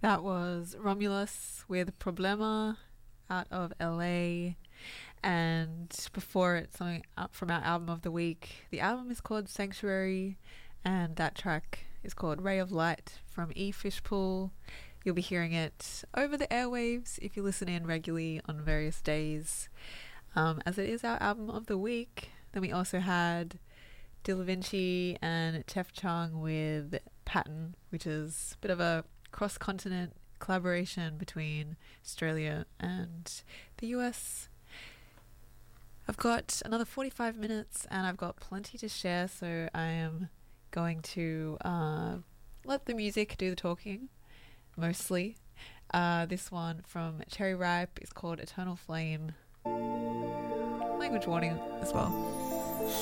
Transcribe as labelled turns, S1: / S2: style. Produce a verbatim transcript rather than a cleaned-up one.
S1: That was Romulus with Problema out of L A. And before it, something up from our album of the week. The album is called Sanctuary, and that track is called Ray of Light from E Fishpool. You'll be hearing it over the airwaves if you listen in regularly on various days, um, as it is our album of the week. Then we also had Dilla Vinci and Chef Chung with Pattern, which is a bit of a cross-continent collaboration between Australia and the U S. I've got another forty-five minutes and I've got plenty to share, so I am going to uh, let the music do the talking, mostly. Uh, this one from Cherry Ripe is called Eternal Flame. Language warning as well.